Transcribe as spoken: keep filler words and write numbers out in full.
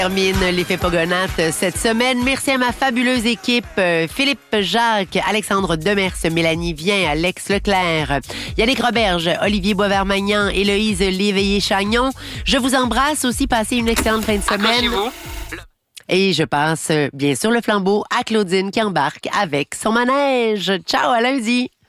Termine l'effet Pogonates cette semaine. Merci à ma fabuleuse équipe. euh, Philippe Jacques, Alexandre Demers, Mélanie Vien, Alex Leclerc, Yannick Roberge, Olivier Boisvert-Magnan, Héloïse Léveillé-Chagnon. Je vous embrasse aussi. Passez une excellente fin de semaine. Accrochez-vous. Et je passe bien sûr le flambeau à Claudine qui embarque avec son manège. Ciao, à lundi!